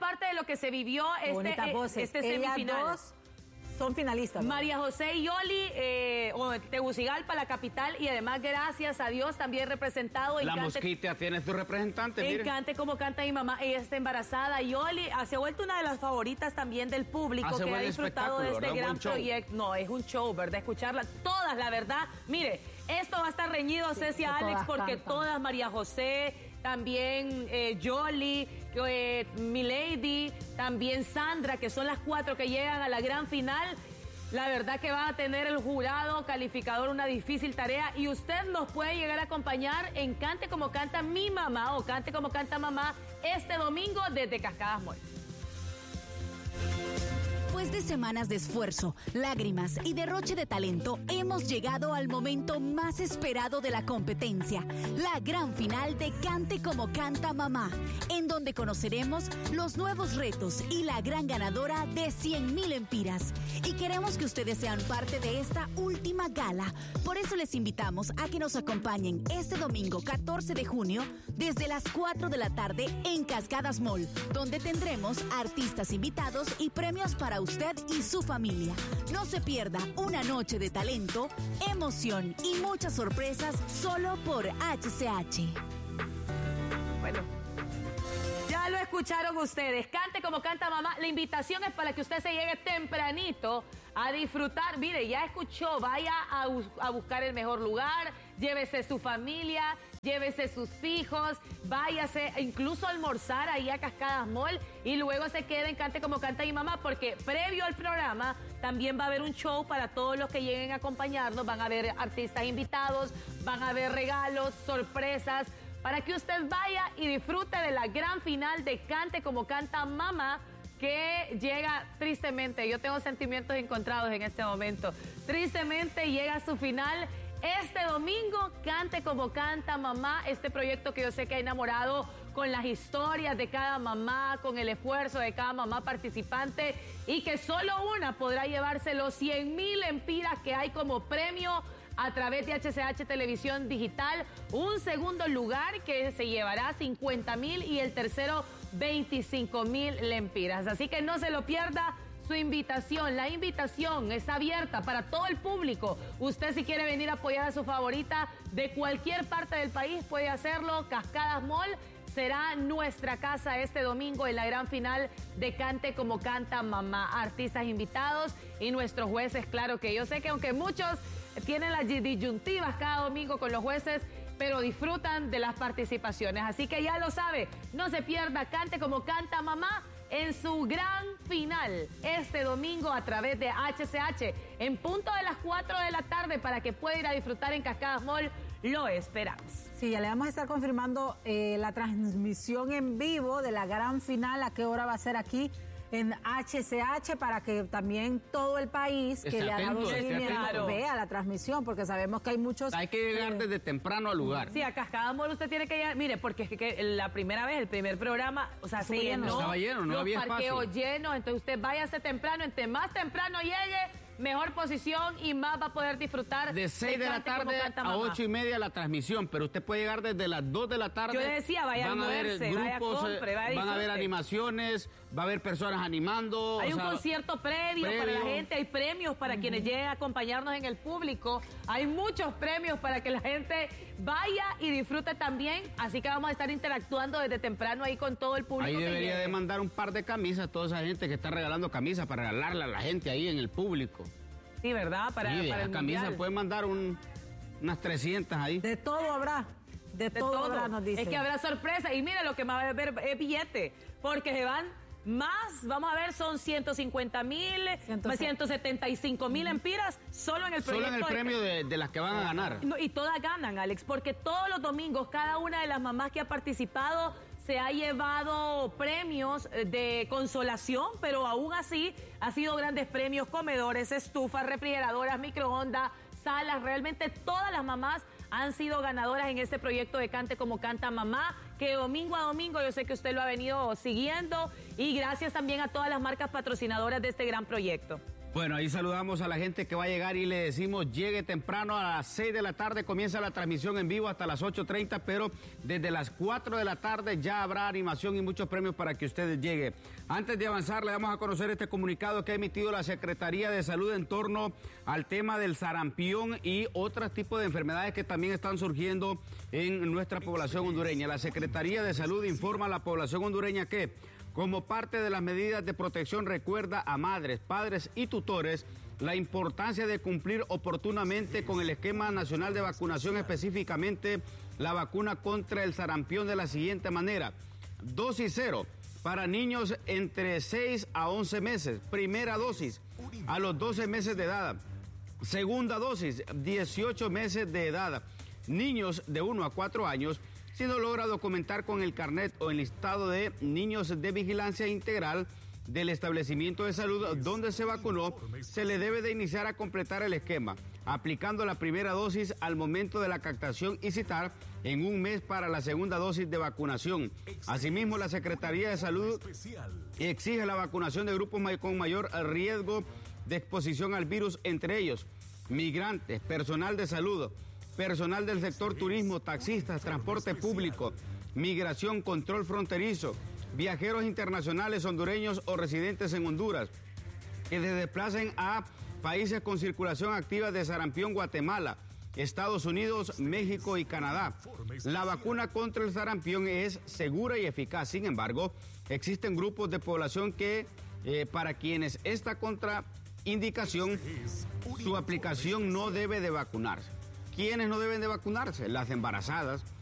parte de lo que se vivió este semifinal. Ellas dos son finalistas, ¿no? María José y Yoli, Tegucigalpa, la capital, y además, gracias a Dios, también representado en La Cante. Mosquita tiene su representante, En Cante como canta mi mamá, ella está embarazada. Yoli se ha vuelto una de las favoritas también del público que ha disfrutado de este gran proyecto. No, es un show, ¿verdad? Escucharla todas, la verdad. Mire, esto va a estar reñido, sí, Cecia, Alex, porque cantan. Todas, María José, también Yoli, Milady, también Sandra, que son las 4 que llegan a la gran final. La verdad que va a tener el jurado calificador una difícil tarea y usted nos puede llegar a acompañar en Cante como canta mi mamá o Cante como canta mamá este domingo desde Cascadas Mall. Después de semanas de esfuerzo, lágrimas y derroche de talento, hemos llegado al momento más esperado de la competencia, la gran final de Cante como canta mamá, en donde conoceremos los nuevos retos y la gran ganadora de 100,000 empiras. Y queremos que ustedes sean parte de esta última gala. Por eso les invitamos a que nos acompañen este domingo 14 de junio desde las 4 de la tarde en Cascadas Mall, donde tendremos artistas invitados y premios para usted y su familia. No se pierda una noche de talento, emoción y muchas sorpresas solo por HCH. Bueno, ya lo escucharon ustedes. Cante como canta mamá. La invitación es para que usted se llegue tempranito a disfrutar. Mire, ya escuchó, vaya a buscar el mejor lugar, llévese su familia, llévese sus hijos, váyase incluso a almorzar ahí a Cascadas Mall y luego se quede en Cante como canta mi mamá, porque previo al programa también va a haber un show para todos los que lleguen a acompañarnos. Van a haber artistas invitados, van a haber regalos, sorpresas, para que usted vaya y disfrute de la gran final de Cante como canta mamá, que llega tristemente. Yo tengo sentimientos encontrados en este momento. Tristemente llega a su final este domingo. Cante como canta mamá, este proyecto que yo sé que ha enamorado con las historias de cada mamá, con el esfuerzo de cada mamá participante, y que solo una podrá llevarse los 100,000 empiras que hay como premio a través de HCH Televisión Digital. Un segundo lugar que se llevará 50,000 y el tercero 25,000 lempiras. Así que no se lo pierda. Su invitación, la invitación está abierta para todo el público. Usted, si quiere venir a apoyar a su favorita de cualquier parte del país, puede hacerlo. Cascadas Mall será nuestra casa este domingo en la gran final de Cante como canta mamá. Artistas invitados y nuestros jueces, claro que yo sé que aunque muchos tienen las disyuntivas cada domingo con los jueces, pero disfrutan de las participaciones. Así que ya lo sabe, no se pierda Cante como canta mamá en su gran final este domingo a través de HCH en punto de las 4 de la tarde, para que pueda ir a disfrutar en Cascadas Mall. Lo esperamos. Sí, ya le vamos a estar confirmando la transmisión en vivo de la gran final, a qué hora va a ser aquí en HCH, para que también todo el país que le ha dado seguimiento vea la transmisión, porque sabemos que hay muchos... Hay que llegar desde temprano al lugar. Sí, a Cascadas Mall usted tiene que llegar, mire, porque es que la primera vez, el primer programa, o sea, se llenó, estaba lleno, no había espacio. Los parqueos llenos, entonces usted váyase temprano, entre más temprano llegue, mejor posición y más va a poder disfrutar. De 6 de la tarde a 8:30 la transmisión, pero usted puede llegar desde las 2 de la tarde. Yo le decía, vaya a almuerce, vaya a compre, vaya a van a haber animaciones, va a haber personas animando. Hay un concierto previo para la gente, hay premios para quienes lleguen a acompañarnos en el público, hay muchos premios para que la gente vaya y disfrute también, así que vamos a estar interactuando desde temprano ahí con todo el público. Ahí debería de mandar un par de camisas a toda esa gente que está regalando camisas, para regalarle a la gente ahí en el público. Sí, ¿verdad? Para el camisa puede mandar unas 300 ahí. De todo habrá. De todo habrá, nos dice. Es que habrá sorpresa. Y mire, lo que va a haber es billete. Porque se van más, vamos a ver, son 150,000, 175,000 empiras solo en el proyecto. Solo en el premio de las que van a ganar. Y todas ganan, Alex, porque todos los domingos cada una de las mamás que ha participado se ha llevado premios de consolación, pero aún así ha sido grandes premios: comedores, estufas, refrigeradoras, microondas, salas. Realmente todas las mamás han sido ganadoras en este proyecto de Cante como canta mamá, que domingo a domingo yo sé que usted lo ha venido siguiendo, y gracias también a todas las marcas patrocinadoras de este gran proyecto. Bueno, ahí saludamos a la gente que va a llegar y le decimos llegue temprano. A las 6 de la tarde comienza la transmisión en vivo hasta las 8:30, pero desde las 4 de la tarde ya habrá animación y muchos premios para que ustedes lleguen. Antes de avanzar, le damos a conocer este comunicado que ha emitido la Secretaría de Salud en torno al tema del sarampión y otros tipos de enfermedades que también están surgiendo en nuestra población hondureña. La Secretaría de Salud informa a la población hondureña que, como parte de las medidas de protección, recuerda a madres, padres y tutores la importancia de cumplir oportunamente con el esquema nacional de vacunación, específicamente la vacuna contra el sarampión de la siguiente manera. Dosis 0 para niños entre 6 a 11 meses. Primera dosis a los 12 meses de edad. Segunda dosis, 18 meses de edad. Niños de 1 a 4 años. Si no logra documentar con el carnet o el listado de niños de vigilancia integral del establecimiento de salud donde se vacunó, se le debe de iniciar a completar el esquema, aplicando la primera dosis al momento de la captación y citar en un mes para la segunda dosis de vacunación. Asimismo, la Secretaría de Salud exige la vacunación de grupos con mayor riesgo de exposición al virus, entre ellos migrantes, personal de salud, personal del sector turismo, taxistas, transporte público, migración, control fronterizo, viajeros internacionales hondureños o residentes en Honduras, que se desplacen a países con circulación activa de sarampión: Guatemala, Estados Unidos, México y Canadá. La vacuna contra el sarampión es segura y eficaz. Sin embargo, existen grupos de población que, para quienes esta contraindicación, su aplicación no debe de vacunarse. ¿Quiénes no deben de vacunarse? Las embarazadas,